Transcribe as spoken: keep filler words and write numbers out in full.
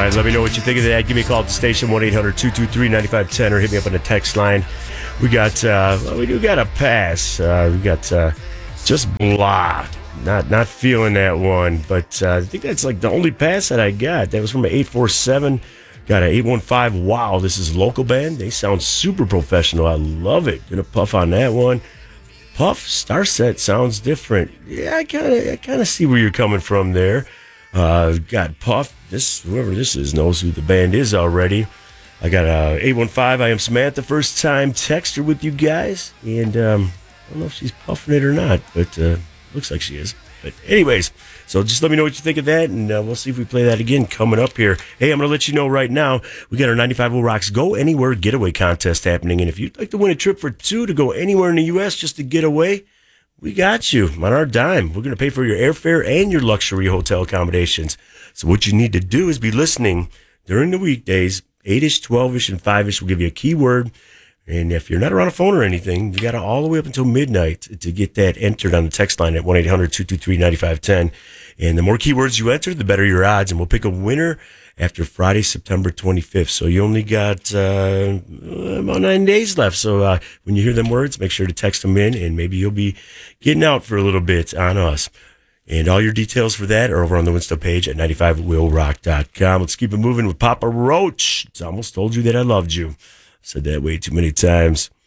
right, let me know what you think of that. Give me a call at the station, one eight hundred two two three nine five one zero, or hit me up on the text line. We got, uh, well, we do got a pass. Uh, we got uh, just blah. Not not feeling that one, but uh, I think that's like the only pass that I got. That was from an eight four seven. Got an eight one five. Wow, this is a local band. They sound super professional. I love it. Gonna puff on that one. Puff, Star Set sounds different. Yeah, I kind of I kind of see where you're coming from there. Uh, got Puff. This whoever this is knows who the band is already. I got a eight one five. I am Samantha, first time texter with you guys, and um, I don't know if she's puffing it or not, but uh, looks like she is. But anyways, so just let me know what you think of that, and uh, we'll see if we play that again coming up here. Hey, I'm going to let you know right now, we got our ninety-five Will Rocks Go Anywhere getaway contest happening, and if you'd like to win a trip for two to go anywhere in the U S just to get away, we got you on our dime. We're going to pay for your airfare and your luxury hotel accommodations. So what you need to do is be listening during the weekdays, eight-ish, twelve-ish, and five-ish. We'll give you a keyword. And if you're not around a phone or anything, you got to all the way up until midnight to get that entered on the text line at one eight hundred two two three nine five one zero. And the more keywords you enter, the better your odds. And we'll pick a winner after Friday, September twenty-fifth. So you only got uh, about nine days left. So uh, when you hear them words, make sure to text them in, and maybe you'll be getting out for a little bit on us. And all your details for that are over on the Winsta page at ninety-five will rock dot com. Let's keep it moving with Papa Roach. It's Almost Told You That I Loved You. Said that way too many times.